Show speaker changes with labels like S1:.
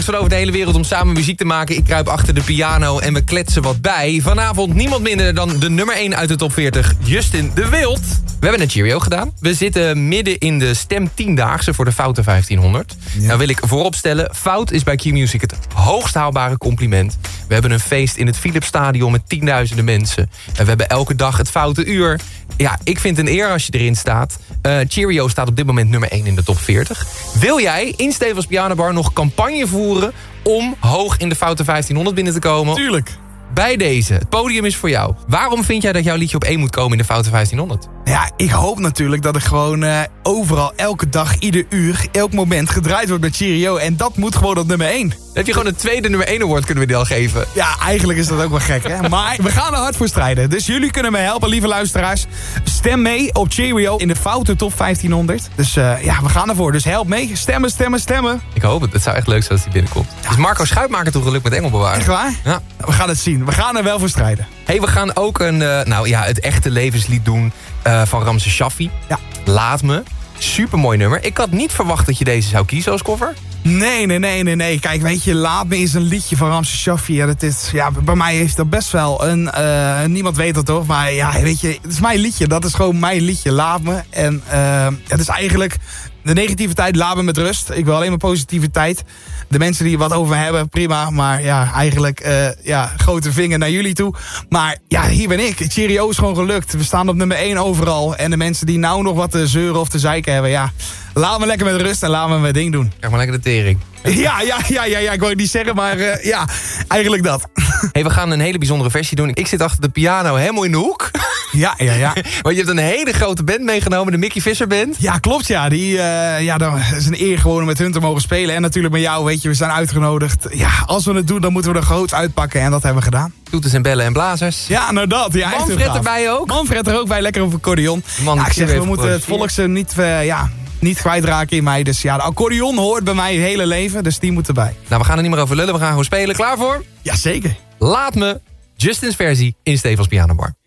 S1: van over de hele wereld om samen muziek te maken. Ik kruip achter de piano en we kletsen wat bij. Vanavond niemand minder dan de nummer 1 uit de top 40, Justin de Wild. We hebben een Cheerio gedaan. We zitten midden in de Stem 10-daagse voor de Foute 1500. Ja. Nou wil ik vooropstellen, fout is bij Q-Music het hoogst haalbare compliment. We hebben een feest in het Philipsstadion met 10.000 mensen. En we hebben elke dag het Foute Uur. Ja, ik vind het een eer als je erin staat. Cheerio staat op dit moment nummer 1 in de top 40. Wil jij in Stevels Pianobar nog campagne voeren om hoog in de Foute 1500 binnen te komen?
S2: Tuurlijk.
S1: Bij deze, het podium is voor jou. Waarom vind jij dat jouw liedje op 1 moet komen in de Foute 1500?
S2: Ja, ik hoop natuurlijk dat er gewoon overal, elke dag, ieder uur, elk moment gedraaid wordt met Cheerio. En dat moet gewoon op nummer 1.
S1: Dan heb je gewoon een tweede nummer 1 award, kunnen we die al geven.
S2: Ja, eigenlijk is dat ook wel gek, hè? Maar we gaan er hard voor strijden. Dus jullie kunnen me helpen, lieve luisteraars. Stem mee op Cheerio in de Foute top 1500. Dus ja, we gaan ervoor. Dus help mee. Stemmen, stemmen, stemmen.
S1: Ik hoop het. Het zou echt leuk zijn als die binnenkomt. Ja. Is Marco Schuitmaker toen gelukt met Engelbewaarder?
S2: Echt waar?
S1: Ja.
S2: We gaan het zien. We gaan er wel voor strijden.
S1: Hey, we gaan ook het echte levenslied doen van Ramses Shaffi. Ja. Laat me. Supermooi nummer. Ik had niet verwacht dat je deze zou kiezen als cover.
S2: Nee. Kijk, weet je, Laat me is een liedje van Ramses Shaffi. Ja, bij mij is dat best wel een... niemand weet dat toch, maar ja, weet je, het is mijn liedje. Dat is gewoon mijn liedje, Laat me. En het is eigenlijk... De negativiteit, laat me met rust. Ik wil alleen maar positiviteit. De mensen die er wat over hebben, prima. Maar ja, eigenlijk, grote vinger naar jullie toe. Maar ja, hier ben ik. Cheerio is gewoon gelukt. We staan op nummer 1 overal. En de mensen die nou nog wat te zeuren of te zeiken hebben, ja... Laat me lekker met rust en laat me mijn ding doen.
S1: Krijg maar lekker de tering.
S2: Ja, ik wou het niet zeggen, maar eigenlijk dat.
S1: Hey, we gaan een hele bijzondere versie doen. Ik zit achter de piano helemaal in de hoek.
S2: Ja.
S1: Want je hebt een hele grote band meegenomen, de Mickey Visser Band.
S2: Ja, klopt, ja. Dat is een eer gewoon om met hun te mogen spelen. En natuurlijk met jou, weet je, we zijn uitgenodigd. Ja, als we het doen, dan moeten we er groots uitpakken. En dat hebben we gedaan.
S1: Toeters en bellen en blazers.
S2: Ja, nou dat. Ja,
S1: Manfred erbij ook.
S2: Manfred er ook bij, lekker op accordeon.
S1: Ik
S2: zeg, we moeten het volk ze niet kwijtraken in mij. Dus ja, de accordeon hoort bij mij het hele leven. Dus die moet erbij.
S1: Nou, we gaan er niet meer over lullen. We gaan gewoon spelen. Klaar voor?
S2: Jazeker.
S1: Laat me. Justin's versie in Stevels Pianobar.